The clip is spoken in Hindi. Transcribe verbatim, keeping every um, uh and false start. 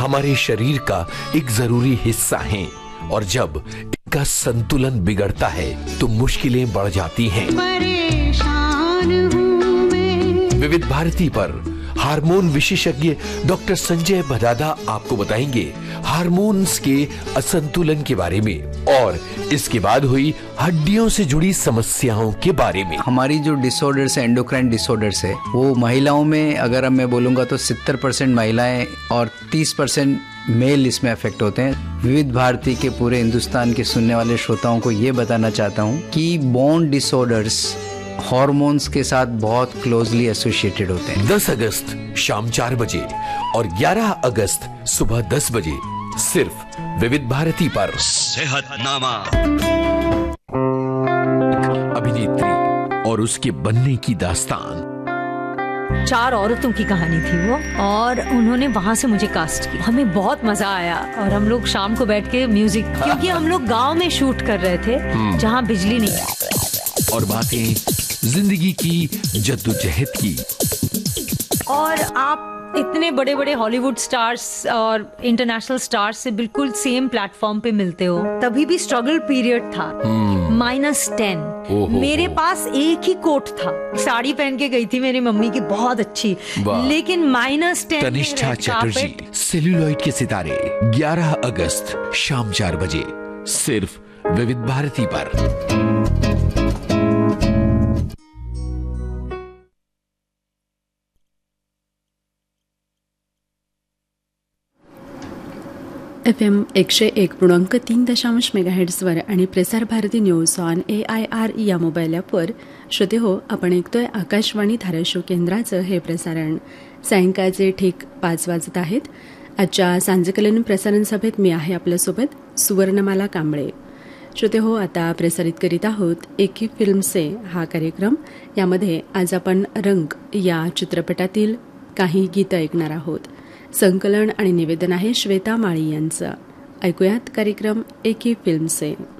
हमारे शरीर का एक जरूरी हिस्सा हैं और जब इनका संतुलन बिगड़ता है तो मुश्किलें बढ़ जाती हैं। परेशान हूं मैं। विविध भारती पर हार्मोन विशेषज्ञ डॉक्टर संजय भदादा आपको बताएंगे हार्मोन्स के असंतुलन के बारे में और इसके बाद हुई हड्डियों से जुड़ी समस्याओं के बारे में। हमारी जो डिसऑर्डर्स है, एंडोक्राइन डिसऑर्डर्स है, वो महिलाओं में अगर मैं बोलूँगा तो सत्तर परसेंट महिलाएं और तीस परसेंट मेल इसमें अफेक्ट होते हैं। विविध भारती के पूरे हिंदुस्तान के सुनने वाले श्रोताओं को ये बताना चाहता हूँ कि बोन डिसऑर्डर्स हार्मोन्स के साथ बहुत क्लोजली एसोसिएटेड होते हैं। दस अगस्त शाम चार बजे और ग्यारह अगस्त सुबह दस बजे सिर्फ विविध भारती पर सेहतनामा। अभिनेत्री और उसके बनने की दास्तान। चार औरतों की कहानी थी वो और उन्होंने वहाँ से मुझे कास्ट किया। हमें बहुत मजा आया और हम लोग शाम को बैठ के म्यूजिक, क्योंकि हम लोग गांव में शूट कर रहे थे जहाँ बिजली नहीं है। और बातें जिंदगी की जद्दोजहद की। और आप इतने बड़े बड़े हॉलीवुड स्टार्स और इंटरनेशनल स्टार्स से बिल्कुल सेम प्लेटफॉर्म पे मिलते हो। तभी भी स्ट्रगल पीरियड था। Minus ten. मेरे पास एक ही कोट था, साड़ी पहन के गई थी मेरी मम्मी की बहुत अच्छी, लेकिन minus ten. Tanishtha Chatterjee celluloid के सितारे ग्यारह अगस्त शाम चार बजे सिर्फ विविध भारती पर। एफ एम एकशे एक पूर्णांक तीन दशांश मेगाहेड्सवर आणि Prasar Bharati news on A I R या मोबाईल ॲपवर श्रोते हो, आपण ऐकतोय आकाशवाणी धाराशिव केंद्राचं हे प्रसारण. सायंकाळचे ठीक पाच वाजत आहेत. आजच्या सांजकालीन प्रसारण सभेत मी आहे आपल्यासोबत सुवर्णमाला कांबळे. श्रोते हो, आता प्रसारित करीत आहोत एकी फिल्मचे हा कार्यक्रम. यामध्ये आज आपण रंग या चित्रपटातील काही गीतं ऐकणार आहोत. संकलन आणि निवेदन आहे श्वेता माळी यांचं. ऐकूयात कार्यक्रम एकी फिल्मचे.